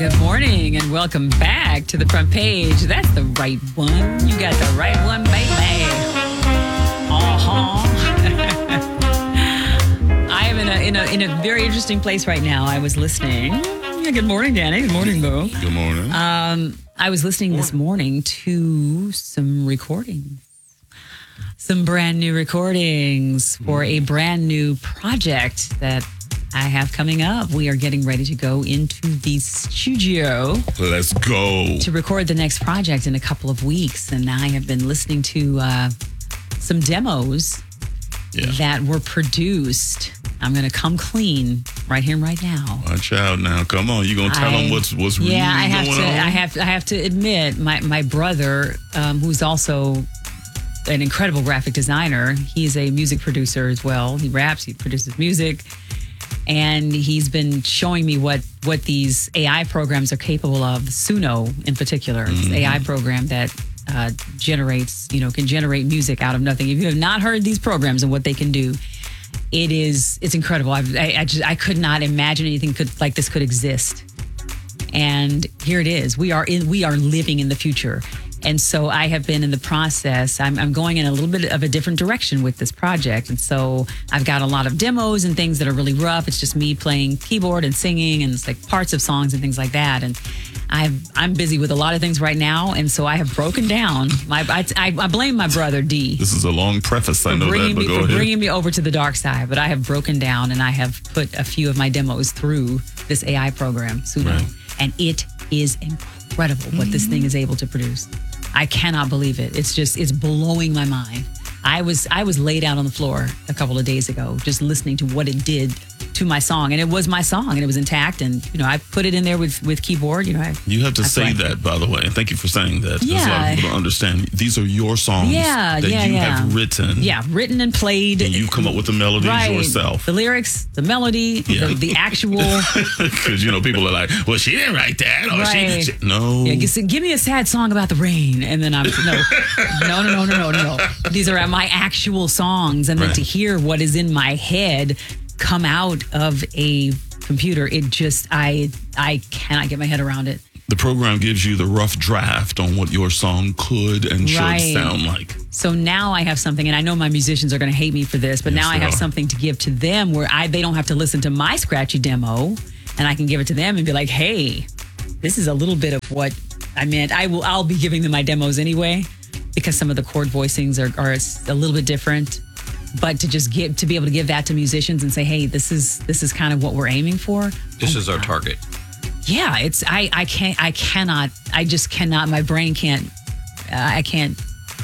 Good morning and welcome back to the front page. That's the right one. You got the right one, baby. I am in a very interesting place right now. I was listening. Yeah, good morning, Danny. Good morning, Bo. Good morning. I was listening this morning to some recordings. Some brand new recordings for a brand new project that I have coming up. We are getting ready to go into the studio. Let's go. To record the next project in a couple of weeks. And I have been listening to some demos that were produced. I'm going to come clean right here and right now. Watch out now. Come on. You going to tell them what's really going on? I have to admit, my brother, who's also an incredible graphic designer, he's a music producer as well. He raps, he produces music. And he's been showing me what these AI programs are capable of. Suno, in particular, it's an AI program that generates, can generate music out of nothing. If you have not heard these programs and what they can do, it's incredible. I could not imagine anything like this could exist. And here it is. We are living in the future. And so I have been in the process. I'm going in a little bit of a different direction with this project. And so I've got a lot of demos and things that are really rough. It's just me playing keyboard and singing and it's like parts of songs and things like that. And I'm busy with a lot of things right now. And so I have broken down. I blame my brother, D. This is a long preface. I know that, but go ahead. Bringing me over to the dark side. But I have broken down and I have put a few of my demos through this AI program, Suno. Right. And it is incredible what this thing is able to produce. I cannot believe it. It's blowing my mind. I was laid out on the floor a couple of days ago just listening to what it did to my song. And it was my song and it was intact. And, I put it in there with keyboard. You have to say that, by the way. And thank you for saying that. Because a lot of people don't understand. These are your songs that you have written. Yeah, written and played. And you come up with the melodies yourself. The lyrics, the melody, the actual. Because, people are like, well, she didn't write that. Or she no. Yeah, give me a sad song about the rain. And then I'm, no. These are my actual songs. And then to hear what is in my head come out of a computer, it just, I cannot get my head around it. The program gives you the rough draft on what your song could and should sound like. So now I have something, and I know my musicians are going to hate me for this, but now I have something to give to them where they don't have to listen to my scratchy demo, and I can give it to them and be like, hey, this is a little bit of what I meant. I'll be giving them my demos anyway, because some of the chord voicings are a little bit different. But to be able to give that to musicians and say, hey, this is kind of what we're aiming for. This is our target. Yeah, I just cannot, my brain can't, I can't,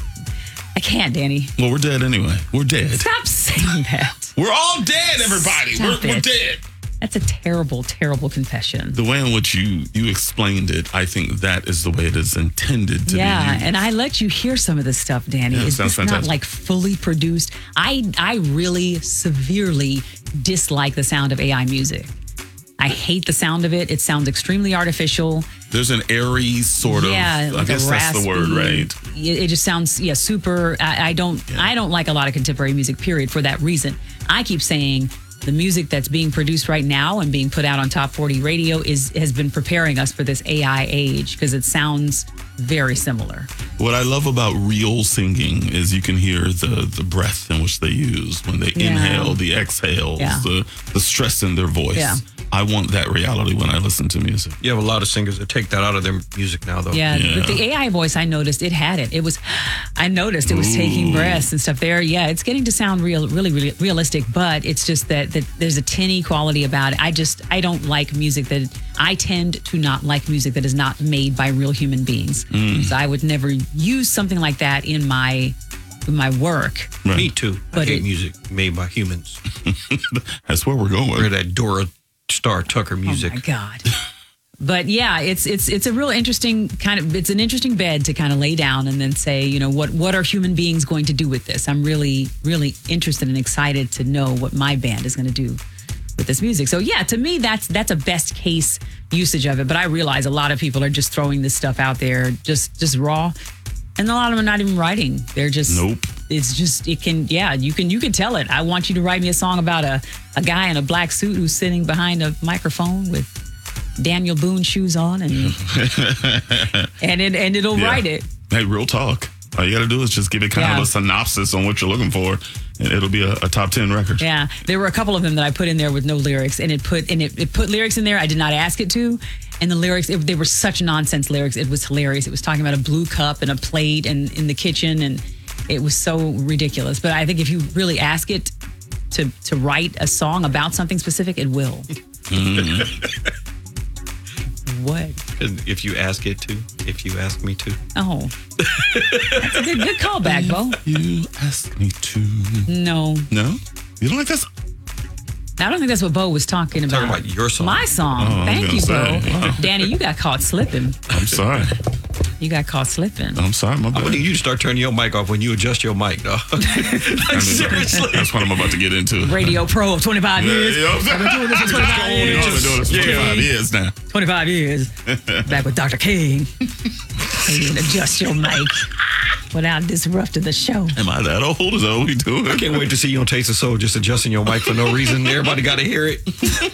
Danny. Well, we're dead anyway. We're dead. Stop saying that. We're all dead, everybody. We're dead. That's a terrible, terrible confession. The way in which you explained it, I think that is the way it is intended to be. Yeah, and I let you hear some of this stuff, Danny. Yeah, it's just fantastic. Not like fully produced. I really severely dislike the sound of AI music. I hate the sound of it. It sounds extremely artificial. There's an airy sort of, I guess that's the word, right? It just sounds, super. I don't like a lot of contemporary music, period, for that reason. I keep saying the music that's being produced right now and being put out on Top 40 Radio has been preparing us for this AI age because it sounds very similar. What I love about real singing is you can hear the breath in which they use when they inhale, the exhales, the stress in their voice. Yeah. I want that reality when I listen to music. You have a lot of singers that take that out of their music now, though. Yeah. With the AI voice, I noticed it had it. I noticed it was taking breaths and stuff there. Yeah, it's getting to sound really realistic, but it's just that there's a tinny quality about it. I don't like music I tend to not like music that is not made by real human beings. So I would never use something like that in my work. Right. Me too. I hate music made by humans. That's where we're going. Or that Dora Star Tucker music. Oh my God. But yeah, it's a real interesting it's an interesting bed to kind of lay down and then say, what are human beings going to do with this? I'm really, really interested and excited to know what my band is going to do with this music. So yeah, to me, that's a best case usage of it. But I realize a lot of people are just throwing this stuff out there just raw. And a lot of them are not even writing. They're just, it's just, you can tell it. I want you to write me a song about a guy in a black suit who's sitting behind a microphone with Daniel Boone shoes on, and it'll write it. Hey, real talk. All you got to do is just give it kind of a synopsis on what you're looking for, and it'll be a top 10 record. Yeah, there were a couple of them that I put in there with no lyrics, and it put lyrics in there I did not ask it to, and the lyrics they were such nonsense lyrics. It was hilarious. It was talking about a blue cup and a plate and in the kitchen, and it was so ridiculous. But I think if you really ask it to write a song about something specific, it will. Mm-hmm. What? If you ask it to, if you ask me to. Oh, that's a good callback, Bo. You ask me to. No. You don't like this? I don't think that's what Bo was talking about. Talking about your song. My song. Oh, Thank you, Bo. Wow. Danny, you got caught slipping. I'm sorry. You got caught slipping. I'm sorry, my bad. I need you to start turning your mic off when you adjust your mic, dog. Seriously. That's what I'm about to get into. Radio Pro of 25 years. I've been doing this for 25 years. I've been doing this for 25 years now. 25 years. Back with Dr. King. So you can adjust your mic without disrupting the show. Am I that old? Is that what we doing? I can't wait to see you on Taste of Soul just adjusting your mic for no reason. Everybody got to hear it.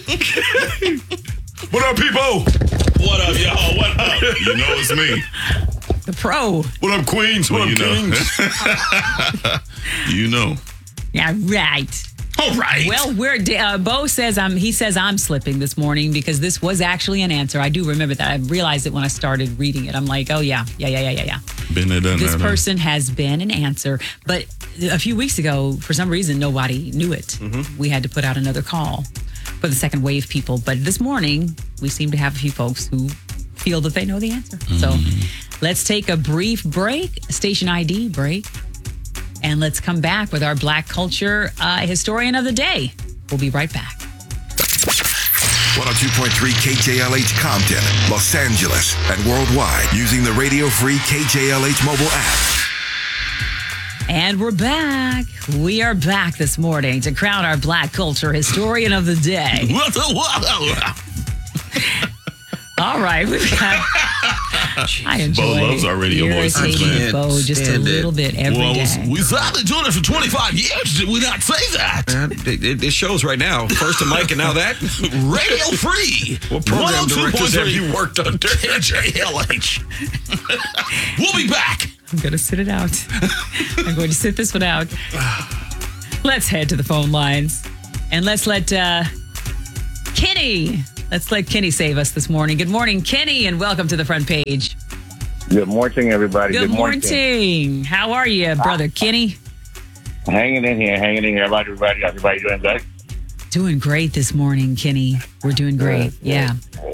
What up, people? What up, y'all? What up? You know it's me. The Pro. What up, Queens? What up, Kings? You know. Yeah, right. All right. Well, Bo says I'm slipping this morning because this was actually an answer. I do remember that. I realized it when I started reading it. I'm like, oh yeah. Been there, done this that. person has been an answer. But a few weeks ago, for some reason, nobody knew it. Mm-hmm. We had to put out another call for the second wave people. But this morning, we seem to have a few folks who feel that they know the answer. Mm-hmm. So let's take a brief break, station ID break. And let's come back with our Black Culture Historian of the Day. We'll be right back. 102.3 KJLH Compton, Los Angeles, and worldwide using the Radio Free KJLH mobile app. And we're back. We are back this morning to crown our Black Culture Historian of the Day. All right, we've got... I enjoy Bo loves our radio voices, man. Bo just a little bit every day. We've been doing it for 25 years. Did we not say that? It shows right now. First a mic and now that. Radio Free. What program directors have you worked under? KJLH. We'll be back. I'm going to sit it out. I'm going to sit this one out. Let's head to the phone lines. And let's let Kenny... Let's let Kenny save us this morning. Good morning, Kenny, and welcome to the front page. Good morning, everybody. Good morning. How are you, brother Kenny? Hanging in here. Everybody doing good? Doing great this morning, Kenny. We're doing great. Yeah.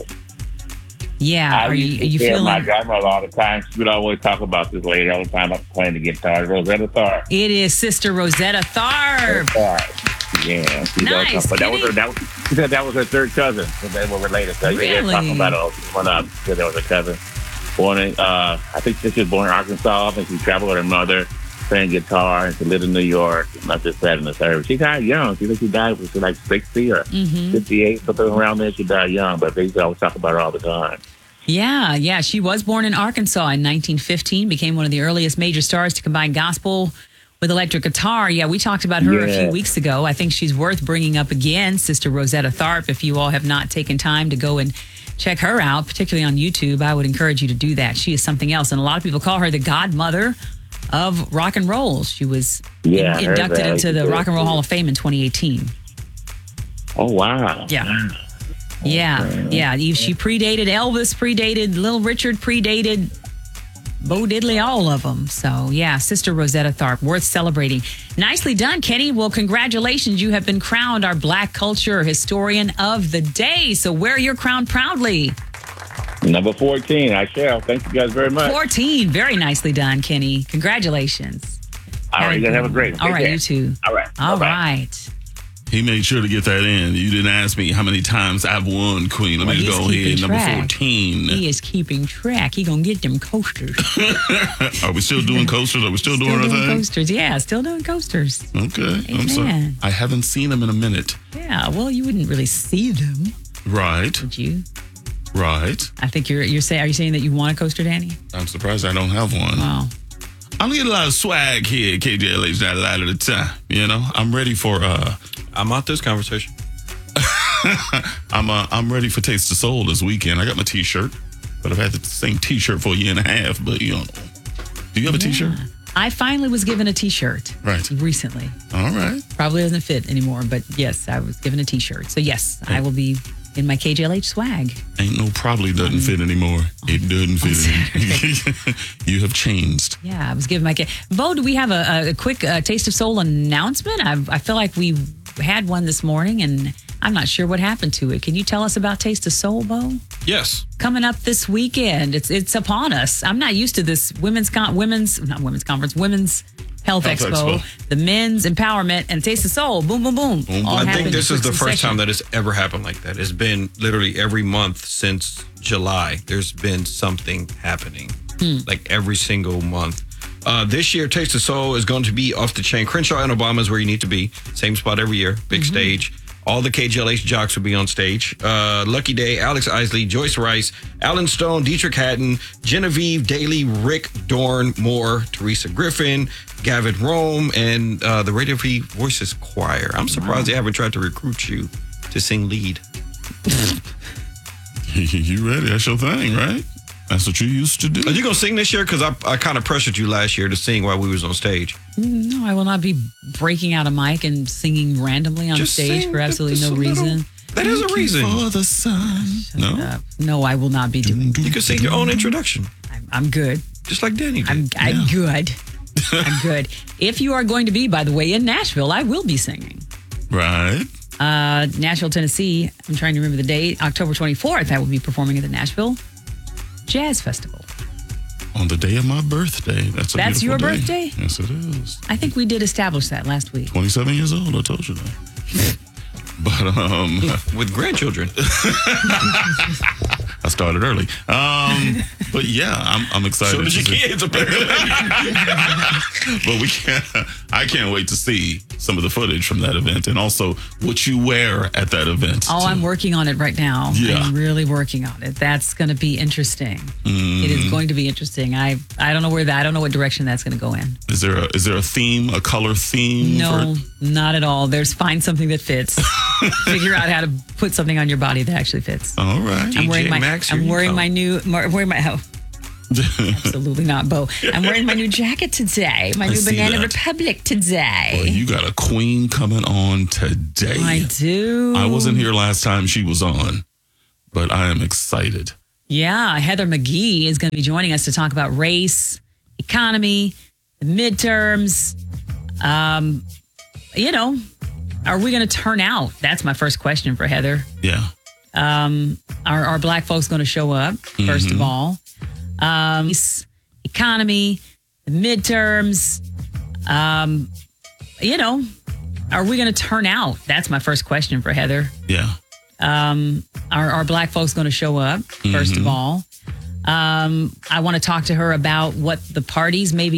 Are you feeling? My grandmother all the time. She would always talk about this lady all the time about playing the guitar. Rosetta Tharpe. It is Sister Rosetta Tharpe. Yeah, nice. But she said that was her third cousin. So they were related. So really? Talking about it one up. She said that was her cousin. Born in, I think she was born in Arkansas. I think she traveled with her mother playing guitar, and she lived in New York. Not just that in the service. She died young. She died when she was like 60 or 58, something around there. She died young, but they used to always talk about her all the time. Yeah. She was born in Arkansas in 1915, became one of the earliest major stars to combine gospel with electric guitar. Yeah, we talked about her a few weeks ago. I think she's worth bringing up again, Sister Rosetta Tharpe. If you all have not taken time to go and check her out, particularly on YouTube, I would encourage you to do that. She is something else. And a lot of people call her the godmother of rock and roll. She was inducted into the Rock and Roll Hall of Fame in 2018. Oh, wow. Yeah. She predated Elvis, predated Little Richard, predated Bo Diddley, all of them. So, yeah, Sister Rosetta Tharpe, worth celebrating. Nicely done, Kenny. Well, congratulations. You have been crowned our Black Culture Historian of the Day. So wear your crown proudly. Number 14, I shall. Thank you guys very much. 14. Very nicely done, Kenny. Congratulations. All right, you guys have a great one. All right, you too. All right. All Bye-bye. right. He made sure to get that in. You didn't ask me how many times I've won, Queen. Let me go ahead. Number 14. He is keeping track. He gonna get them coasters. Are we still doing coasters? Are we still doing our thing? Coasters? Yeah, still doing coasters. Okay. Amen. I'm sorry. I haven't seen them in a minute. Yeah. Well, you wouldn't really see them, right? would you? Right. I think you're saying. Are you saying that you want a coaster, Danny? I'm surprised I don't have one. Wow. I'm getting a lot of swag here at KJLH, not a lot of the time. You know, I'm ready for I'm out this conversation. I'm ready for Taste of Soul this weekend. I got my T-shirt, but I've had the same T-shirt for a year and a half. But do you have a T-shirt? I finally was given a T-shirt recently. All right. Probably doesn't fit anymore, but yes, I was given a T-shirt. So yes, I will be in my KJLH swag. Ain't no probably doesn't fit anymore. It doesn't fit. You have changed. Yeah, I was given my Bo, do we have a quick Taste of Soul announcement? I feel like we had one this morning, and I'm not sure what happened to it. Can you tell us about Taste of Soul, Bo? Yes. Coming up this weekend. It's upon us. I'm not used to this women's health expo, the men's empowerment, and Taste of Soul. Boom, boom, boom. I think this is the first time that it's ever happened like that. It's been literally every month since July. There's been something happening, like every single month. This year, Taste of Soul is going to be off the chain. Crenshaw and Obama is where you need to be. Same spot every year. Big stage. All the KJLH jocks will be on stage. Lucky Day, Alex Isley, Joyce Rice, Alan Stone, Dietrich Hatton, Genevieve Daly, Rick Dorn Moore, Teresa Griffin, Gavin Rome, and the Radio Free Voices Choir. I'm surprised they haven't tried to recruit you to sing lead. You ready? That's your thing, right? That's what you used to do. Are you going to sing this year? Because I kind of pressured you last year to sing while we was on stage. No, I will not be breaking out a mic and singing randomly on stage for absolutely no reason. That is a reason. For the sun. No, I will not be doing that. You can sing your own introduction. I'm good. Just like Danny did. I'm good. I'm good. If you are going to be, by the way, in Nashville, I will be singing. Right. Nashville, Tennessee. I'm trying to remember the date. October 24th, I will be performing at the Nashville Jazz Festival. On the day of my birthday. That's your day. Birthday? Yes, it is. I think we did establish that last week. 27 years old, I told you that. But with grandchildren. I started early. But yeah, I'm excited. So did your kids, apparently. But I can't wait to see some of the footage from that event, and also what you wear at that event. Oh, I'm working on it right now. Yeah. I'm really working on it. That's going to be interesting. It is going to be interesting. I don't know I don't know what direction that's going to go in. Is there a theme, a color theme? No, not at all. Find something that fits. Figure out how to put something on your body that actually fits. All right. I'm wearing my new absolutely not, Bo. I'm wearing my new jacket today. My new Banana Republic today. Boy, you got a queen coming on today. I do. I wasn't here last time she was on, but I am excited. Yeah, Heather McGee is going to be joining us to talk about race, economy, the midterms. Are we going to turn out? That's my first question for Heather. Yeah. Are Black folks going to show up, first of all? Economy, the midterms, are we going to turn out? That's my first question for Heather. Yeah. Are Black folks going to show up, first of all? I want to talk to her about what the parties maybe